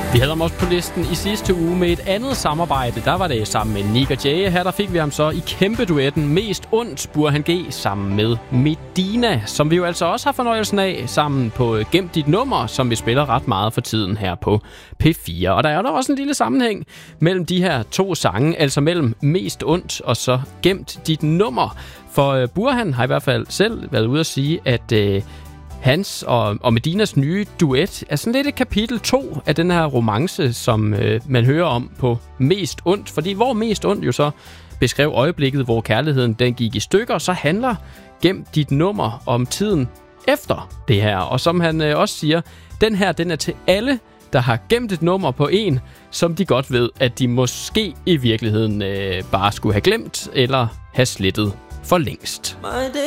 Vi havde ham også på listen i sidste uge med et andet samarbejde. Der var det sammen med Nick og Jay. Her der fik vi ham så i kæmpe duetten Mest Ondt, Burhan G sammen med Medina, som vi jo altså også har fornøjelsen af sammen på Gem Dit Nummer, som vi spiller ret meget for tiden her på P4. Og der er der også en lille sammenhæng mellem de her to sange, altså mellem Mest Ondt og så Gemt Dit Nummer. For Burhan har i hvert fald selv været ude at sige, at hans og Medinas nye duet er sådan lidt et kapitel 2 af den her romance, som man hører om på Mest Ondt. Fordi hvor Mest Ondt jo så beskrev øjeblikket, hvor kærligheden den gik i stykker, så handler Gem Dit Nummer om tiden efter det her. Og som han også siger, den er til alle, der har gemt et nummer på en, som de godt ved, at de måske i virkeligheden bare skulle have glemt eller have slettet for længst.